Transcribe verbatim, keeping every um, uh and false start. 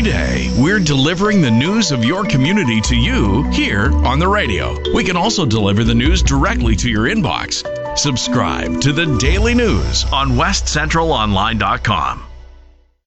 day, we're delivering the news of your community to you here on the radio. We can also deliver the news directly to your inbox. Subscribe to the Daily News on west central online dot com.